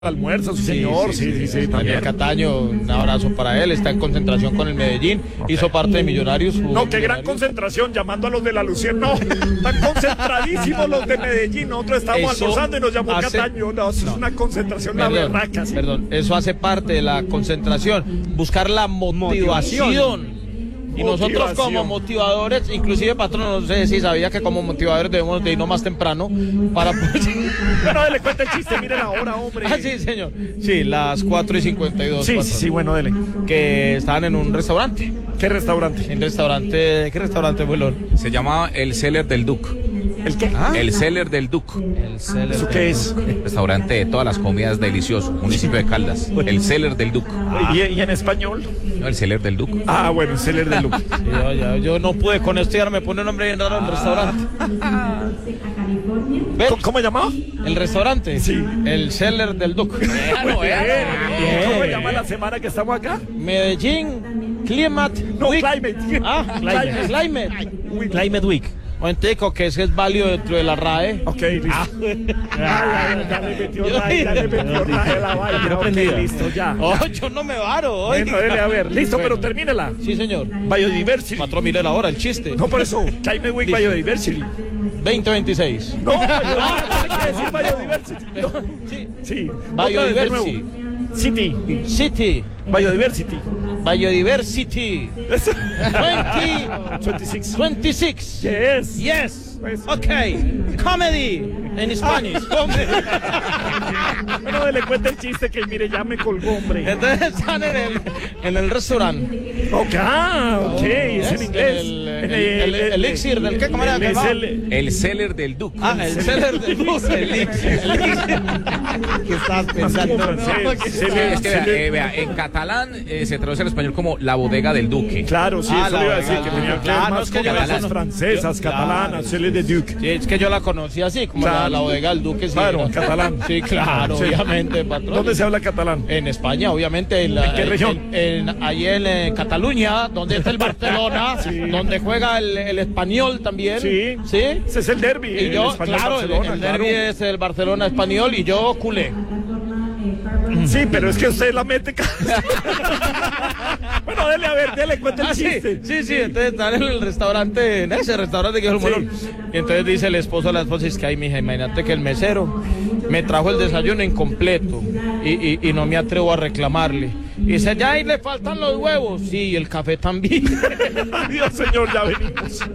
Almuerzo, sí, señor, sí, También Cataño, un abrazo para él, está en concentración con el Medellín, hizo parte de Millonarios. No, qué gran concentración, llamando a los de la Lucien, no, están concentradísimos los de Medellín, nosotros estábamos almorzando y nos llamó Cataño, no, eso es una concentración, la berraca. Sí. Perdón, eso hace parte de la concentración, buscar la motivación. Y nosotros como motivadores, inclusive patrón, no sé si sabía que como motivadores debemos de irnos más temprano para poder... Bueno, dele cuenta el chiste, miren ahora, hombre. Ah, sí, señor. Sí, las 4:52. Sí, bueno, dele. Que estaban en un restaurante. ¿Qué restaurante? ¿Qué restaurante, Bulón? Se llama El Cellar del Duc. ¿El qué? ¿Ah? El Cellar del Duc. ¿Eso qué es? Restaurante de todas las comidas delicioso, municipio de Caldas. El Cellar del Duc. ¿Y en español? No, el Cellar del Duc. Ah, bueno, el Cellar del Duc. Sí, yo no pude con esto y ahora me pone un nombre bien raro el restaurante. ¿Cómo se llamaba? ¿El restaurante? Sí. El Cellar del Duc. Bien. ¿Cómo se llama la semana que estamos acá? Medellín Climate Week. Climate. Climate Week. Momentico, que ese es válido dentro de la RAE. Ok, listo. Ya le metió RAE la vaina. Ok, listo, ya. Oh, yo no me varo. Bueno, dele a ver. Listo, pero termínela. Sí, señor. Biodiversity. 4.000 la hora, el chiste. No, por eso. Climate Week Biodiversity. 2026. No, hay que decir Biodiversity. Sí. Biodiversity. City. Biodiversity. 26. Yes. Okay. Comedy en Spanish. Bueno, le cuenta el chiste que mire, ya me colgó, hombre. Entonces están en el restaurante. Ok, es en inglés. El elixir del qué, ¿cómo era? El Cellar del Duc. Ah, el Cellar del Duc. El elixir. ¿Qué estás pensando? Vea, en catalán se traduce al español como la bodega del duque. Claro, sí, eso le iba a decir, que tenía que ver más con las francesas, catalanas, Cellar del Duc. Sí, es que yo la conocí así, como la bodega del duque. Sí, claro, catalán. Sí, claro, obviamente, patrón. ¿Dónde se habla catalán? En España, obviamente. ¿En qué región? Allí en Cataluña, donde está el Barcelona, donde juega el Español también. Sí. Ese es el derbi. Y yo, claro, el derbi es el Barcelona Español y yo culé. Sí, pero es que usted la mete. Bueno, dele cuenta el chiste. Sí, entonces están en el restaurante, en ese restaurante que es el Molón. Y entonces dice el esposo a la esposa, es que ay, mija, imagínate que el mesero me trajo el desayuno incompleto y no me atrevo a reclamarle. Y dice, ya ahí le faltan los huevos. Sí, y el café también. Adiós, señor, ya venimos.